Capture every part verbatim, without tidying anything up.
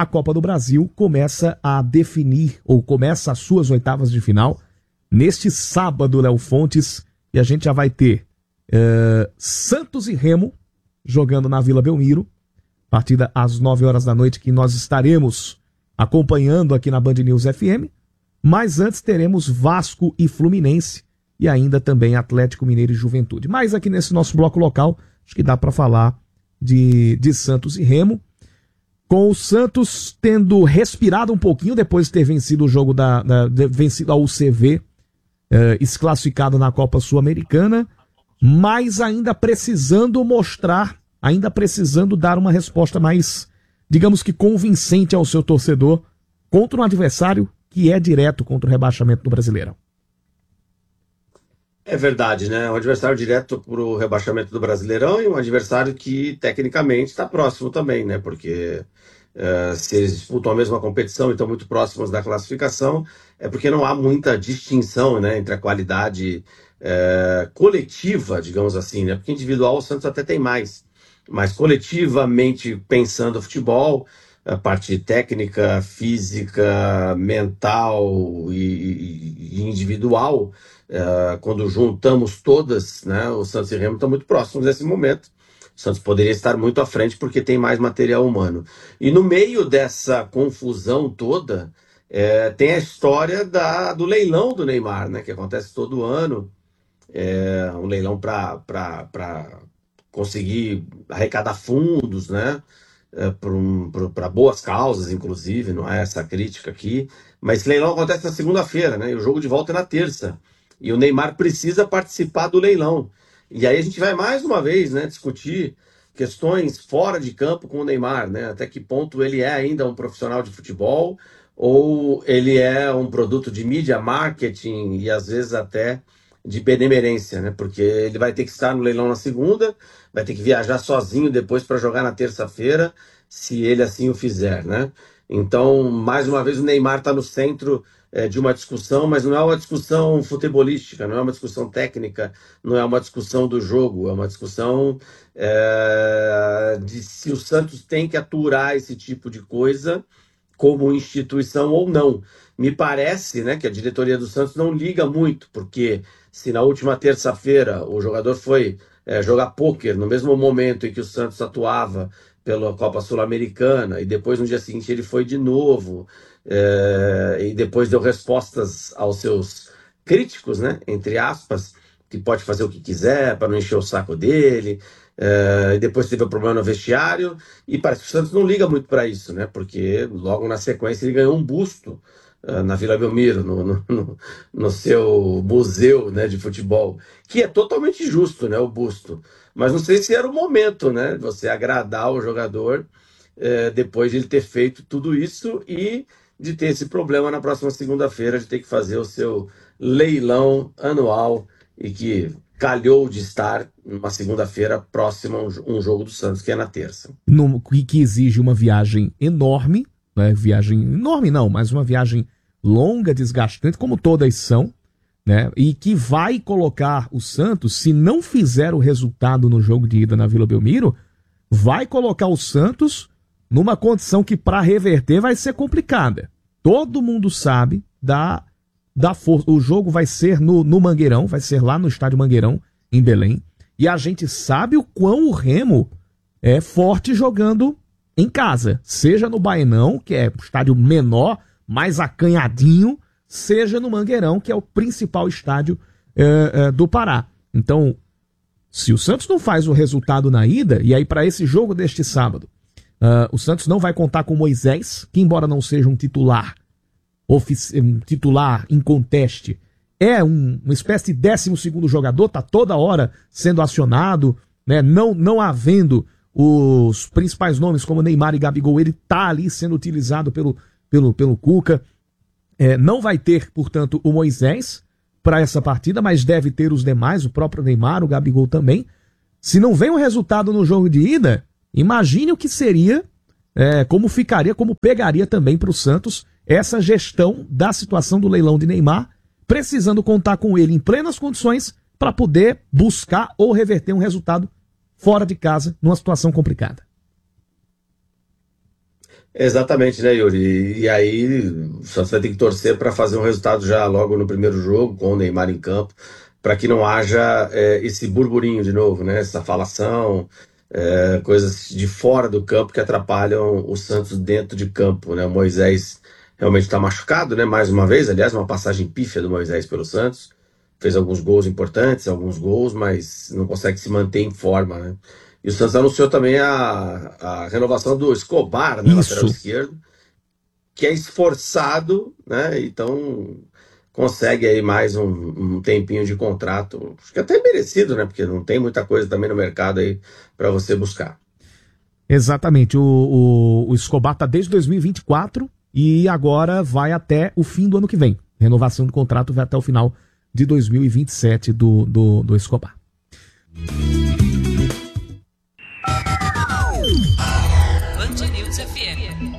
a Copa do Brasil começa a definir, ou começa as suas oitavas de final, neste sábado, Léo Fontes, e a gente já vai ter uh, Santos e Remo jogando na Vila Belmiro, partida às nove horas da noite, que nós estaremos acompanhando aqui na Band News F M, mas antes teremos Vasco e Fluminense, e ainda também Atlético Mineiro e Juventude. Mas aqui nesse nosso bloco local, acho que dá para falar de, de Santos e Remo, com o Santos tendo respirado um pouquinho depois de ter vencido o jogo da, da de, vencido a U C V, eh, desclassificado na Copa Sul-Americana, mas ainda precisando mostrar, ainda precisando dar uma resposta mais, digamos que convincente ao seu torcedor contra um adversário que é direto contra o rebaixamento do Brasileirão. É verdade, né? Um adversário direto para o rebaixamento do Brasileirão e um adversário que tecnicamente está próximo também, né? Porque uh, se eles disputam a mesma competição e estão muito próximos da classificação, é porque não há muita distinção, né, entre a qualidade uh, coletiva, digamos assim, né? Porque individual o Santos até tem mais, mas coletivamente pensando o futebol, a parte técnica, física, mental e, e individual, uh, quando juntamos todas, né, o Santos e o Remo estão muito próximos nesse momento. O Santos poderia estar muito à frente porque tem mais material humano. E no meio dessa confusão toda, é, tem a história da, do leilão do Neymar, né, que acontece todo ano. É um leilão para conseguir arrecadar fundos, né? É, para um, boas causas, inclusive, não é essa crítica aqui, mas esse leilão acontece na segunda-feira, né? E o jogo de volta é na terça. E o Neymar precisa participar do leilão. E aí a gente vai mais uma vez, né, discutir questões fora de campo com o Neymar, né? Até que ponto ele é ainda um profissional de futebol ou ele é um produto de mídia, marketing e às vezes até de benemerência, né? Porque ele vai ter que estar no leilão na segunda, vai ter que viajar sozinho depois para jogar na terça-feira, se ele assim o fizer, né? Então, mais uma vez, o Neymar está no centro é, de uma discussão, mas não é uma discussão futebolística, não é uma discussão técnica, não é uma discussão do jogo, é uma discussão é, de se o Santos tem que aturar esse tipo de coisa como instituição ou não. Me parece, né, que a diretoria do Santos não liga muito, porque se na última terça-feira o jogador foi é, jogar pôquer no mesmo momento em que o Santos atuava pela Copa Sul-Americana, e depois no dia seguinte ele foi de novo, é, e depois deu respostas aos seus críticos, né, entre aspas, que pode fazer o que quiser para não encher o saco dele, é, e depois teve o problema no vestiário, e parece que o Santos não liga muito para isso, né, porque logo na sequência ele ganhou um busto na Vila Belmiro, no, no, no seu museu, né, de futebol, que é totalmente justo, né, o busto. Mas não sei se era o momento, né, você agradar o jogador é, depois de ele ter feito tudo isso e de ter esse problema na próxima segunda-feira de ter que fazer o seu leilão anual e que calhou de estar numa segunda-feira próxima a um, um jogo do Santos, que é na terça. No, que exige uma viagem enorme, né, viagem enorme não, mas uma viagem longa, desgastante, como todas são, né, e que vai colocar o Santos, se não fizer o resultado no jogo de ida na Vila Belmiro, vai colocar o Santos numa condição que para reverter vai ser complicada. Todo mundo sabe da, da força. O jogo vai ser no, no Mangueirão, vai ser lá no estádio Mangueirão, em Belém, e a gente sabe o quão o Remo é forte jogando em casa, seja no Baenão, que é o estádio menor, mais acanhadinho, seja no Mangueirão, que é o principal estádio é, é, do Pará. Então, se o Santos não faz o resultado na ida, e aí para esse jogo deste sábado, uh, o Santos não vai contar com Moisés, que embora não seja um titular, ofici- um titular em conteste, é um, uma espécie de décimo segundo jogador, tá toda hora sendo acionado, né, não, não havendo os principais nomes como Neymar e Gabigol, ele tá ali sendo utilizado pelo, pelo, pelo Cuca. É, não vai ter, portanto, o Moisés para essa partida, mas deve ter os demais, o próprio Neymar, o Gabigol também. Se não vem o resultado no jogo de ida, imagine o que seria, é, como ficaria, como pegaria também para o Santos essa gestão da situação do leilão de Neymar, precisando contar com ele em plenas condições para poder buscar ou reverter um resultado fora de casa, numa situação complicada. Exatamente, né, Yuri? E aí, só você vai ter que torcer para fazer um resultado já logo no primeiro jogo, com o Neymar em campo, para que não haja é, esse burburinho de novo, né? Essa falação, é, coisas de fora do campo que atrapalham o Santos dentro de campo, né? O Moisés realmente está machucado, né? Mais uma vez, aliás, uma passagem pífia do Moisés pelo Santos. Fez alguns gols importantes, alguns gols, mas não consegue se manter em forma, né? E o Santos anunciou também a, a renovação do Escobar, né, lateral Isso. esquerdo, que é esforçado, né? Então consegue aí mais um, um tempinho de contrato, acho que até merecido, né? Porque não tem muita coisa também no mercado aí para você buscar. Exatamente. O, o, o Escobar tá desde dois mil e vinte e quatro e agora vai até o fim do ano que vem. Renovação do contrato vai até o final de dois mil e vinte e sete do, do, do Escobar. Band News F M.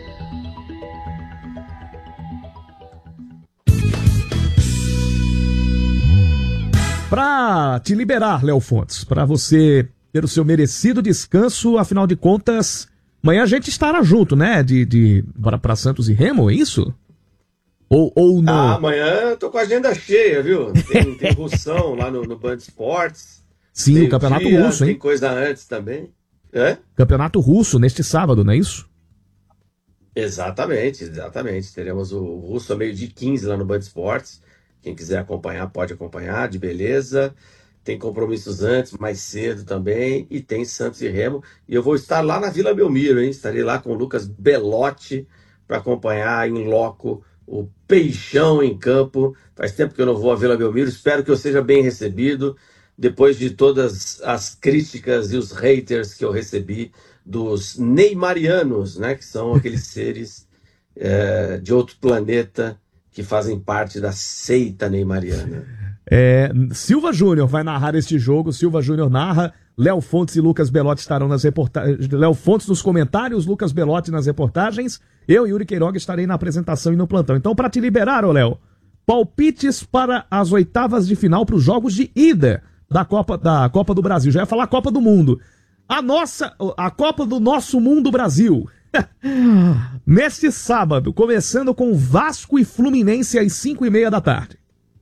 Para te liberar, Léo Fontes, para você ter o seu merecido descanso, afinal de contas, amanhã a gente estará junto, né? De, de para Santos e Remo, é isso? Ou, ou não? Ah, amanhã eu tô com a agenda cheia, viu? Tem, tem Russão lá no, no Band Esportes. Sim, o Campeonato Meio-dia, Russo, hein? tem coisa antes também. É? Campeonato Russo neste sábado, não é isso? Exatamente, exatamente. Teremos o Russo a meio-dia e quinze lá no Band Esportes. Quem quiser acompanhar, pode acompanhar, de beleza. Tem compromissos antes, mais cedo também. E tem Santos e Remo. E eu vou estar lá na Vila Belmiro, hein? Estarei lá com o Lucas Belotti para acompanhar em loco o Peixão em campo. Faz tempo que eu não vou à Vila Belmiro. Espero que eu seja bem recebido. Depois de todas as críticas e os haters que eu recebi dos neymarianos, né? Que são aqueles seres é, de outro planeta que fazem parte da seita neymariana. É, Silva Júnior vai narrar este jogo. Silva Júnior narra. Léo Fontes e Lucas Belotti estarão nas reportagens. Léo Fontes nos comentários, Lucas Belotti nas reportagens. Eu, Yuri Queiroga, estarei na apresentação e no plantão. Então, para te liberar, ô Léo, palpites para as oitavas de final para os jogos de ida da Copa, da Copa do Brasil. Já ia falar Copa do Mundo. A nossa, a Copa do nosso mundo Brasil. Neste sábado, começando com Vasco e Fluminense às cinco e meia da tarde.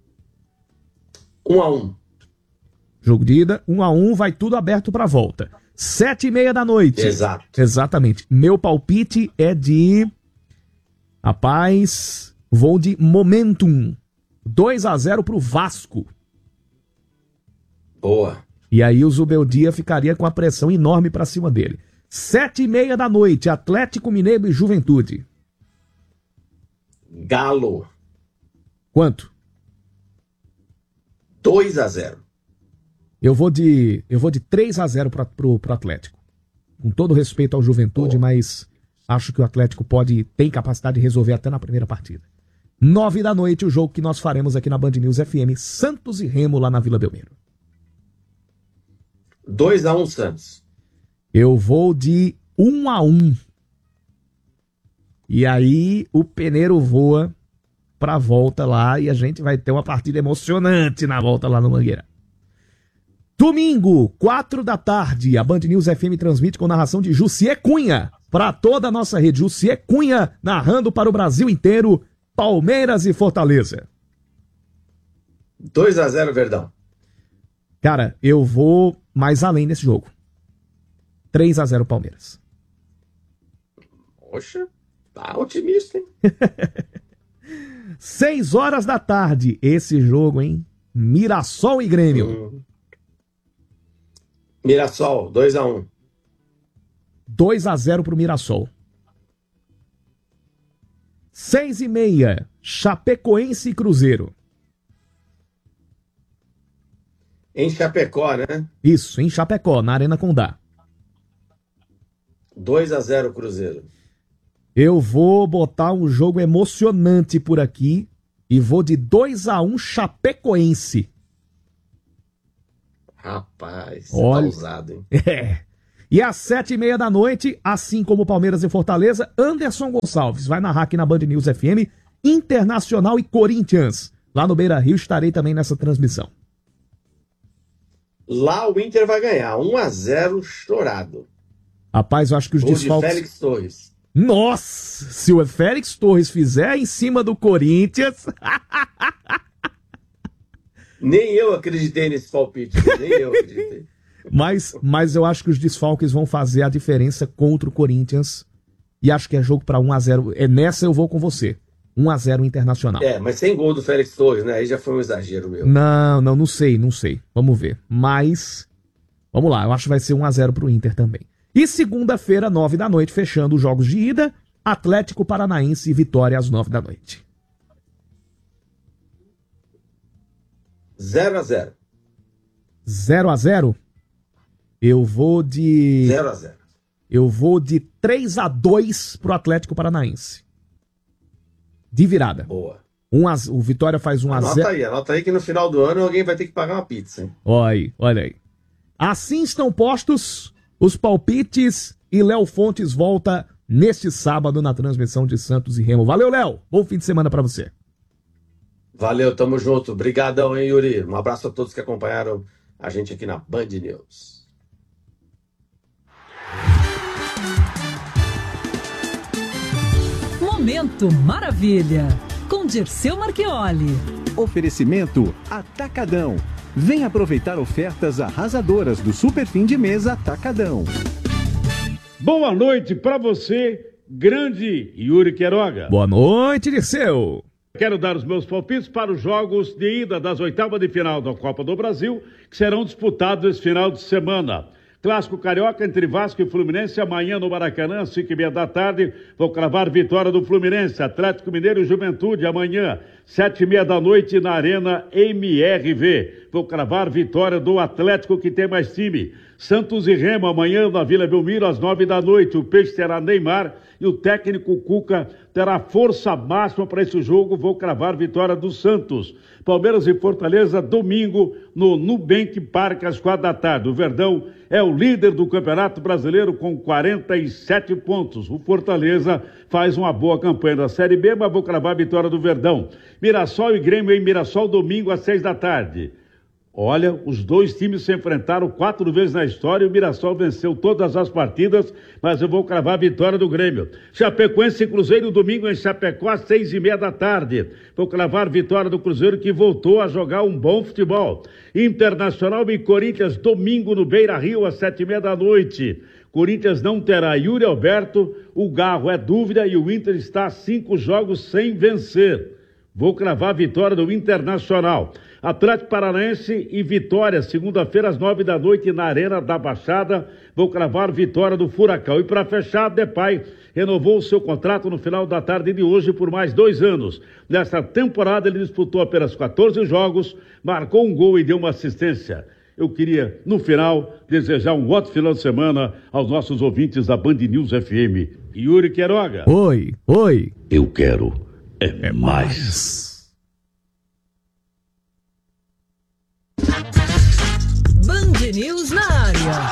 Um a um. Jogo de ida, um a um, vai tudo aberto para volta. Sete e meia da noite. Exato. Exatamente. Meu palpite é de... Rapaz, vou de Momentum. dois a zero pro Vasco. Boa. E aí o Zubeldia ficaria com a pressão enorme para cima dele. Sete e meia da noite, Atlético Mineiro e Juventude. Galo. Quanto? dois a zero. Eu vou de, eu vou de três a zero para pro, pro Atlético. Com todo respeito ao Juventude, Oh. mas acho que o Atlético pode, tem capacidade de resolver até na primeira partida. Nove da noite, o jogo que nós faremos aqui na Band News F M, Santos e Remo lá na Vila Belmiro. dois a um Santos. Eu vou de um a um. E aí o Peneiro voa pra volta lá e a gente vai ter uma partida emocionante na volta lá no Mangueira. Domingo, quatro da tarde, a Band News F M transmite com narração de Jussier Cunha para toda a nossa rede. Jussier Cunha narrando para o Brasil inteiro, Palmeiras e Fortaleza. dois a zero Verdão. Cara, eu vou mais além nesse jogo. três a zero Palmeiras. Poxa, tá otimista, hein? seis horas da tarde, esse jogo, hein? Mirassol e Grêmio. Hum. Mirassol, dois a um. dois a zero pro Mirassol. seis e meia, Chapecoense e Cruzeiro. Em Chapecó, né? Isso, em Chapecó, na Arena Condá. dois a zero Cruzeiro. Eu vou botar um jogo emocionante por aqui e vou de dois a um Chapecoense. Rapaz, Olha. tá ousado, hein? É. E às sete e meia da noite, assim como Palmeiras e Fortaleza, Anderson Gonçalves vai narrar aqui na Band News F M, Internacional e Corinthians. Lá no Beira-Rio estarei também nessa transmissão. Lá o Inter vai ganhar, um a zero chorado. Rapaz, eu acho que os Gol de desfalques... Félix Torres. Nossa, se o Félix Torres fizer em cima do Corinthians... Nem eu acreditei nesse palpite, nem eu acreditei. Mas, mas eu acho que os desfalques vão fazer a diferença contra o Corinthians. E acho que é jogo para um a zero. É nessa eu vou com você. um a zero Internacional. É, mas sem gol do Félix Torres, né? Aí já foi um exagero meu. Não, não, não sei, não sei. Vamos ver. Mas, vamos lá. Eu acho que vai ser um a zero pro Inter também. E segunda-feira, nove da noite, fechando os jogos de ida, Atlético Paranaense e Vitória às nove da noite. zero a zero. zero a zero? Eu vou de... zero a zero. Eu vou de três a dois pro Atlético Paranaense. De virada. Boa. Um a... O Vitória faz um a zero. Anota aí, anota aí que no final do ano alguém vai ter que pagar uma pizza, hein? Olha aí, olha aí. Assim estão postos os palpites e Léo Fontes volta neste sábado na transmissão de Santos e Remo. Valeu, Léo. Bom fim de semana pra você. Valeu, tamo junto. Obrigadão, hein, Yuri? Um abraço a todos que acompanharam a gente aqui na Band News. Momento Maravilha, com Dirceu Marchioli. Oferecimento Atacadão. Vem aproveitar ofertas arrasadoras do Super Fim de Mês Atacadão. Boa noite pra você, grande Yuri Queiroga. Boa noite, Dirceu. Quero dar os meus palpites para os jogos de ida das oitavas de final da Copa do Brasil, que serão disputados esse final de semana. Clássico Carioca entre Vasco e Fluminense, amanhã no Maracanã, às cinco e meia da tarde. Vou cravar vitória do Fluminense. Atlético Mineiro e Juventude, amanhã, sete e meia da noite, na Arena M R V. Vou cravar vitória do Atlético, que tem mais time. Santos e Remo, amanhã na Vila Belmiro, às nove da noite. O Peixe terá Neymar e o técnico Cuca terá força máxima para esse jogo. Vou cravar vitória do Santos. Palmeiras e Fortaleza, domingo, no Nubank Parque, às quatro da tarde. O Verdão é o líder do Campeonato Brasileiro com quarenta e sete pontos. O Fortaleza faz uma boa campanha da Série B, mas vou cravar a vitória do Verdão. Mirassol e Grêmio em Mirassol, domingo, às seis da tarde. Olha, os dois times se enfrentaram quatro vezes na história e o Mirassol venceu todas as partidas, mas eu vou cravar a vitória do Grêmio. Chapecoense e Cruzeiro, domingo em Chapecó, às seis e meia da tarde. Vou cravar a vitória do Cruzeiro, que voltou a jogar um bom futebol. Internacional e Corinthians, domingo no Beira-Rio, às sete e meia da noite. Corinthians não terá Yuri Alberto, o Garro é dúvida e o Inter está a cinco jogos sem vencer. Vou cravar a vitória do Internacional. Atlético Paranaense e Vitória, segunda-feira às nove da noite na Arena da Baixada. Vou cravar vitória do Furacão. E para fechar, Depay renovou o seu contrato no final da tarde de hoje por mais dois anos. Nesta temporada ele disputou apenas quatorze jogos, marcou um gol e deu uma assistência. Eu queria, no final, desejar um ótimo final de semana aos nossos ouvintes da Band News F M. Yuri Queiroga. Oi, oi. Eu quero é mais. Band News na área.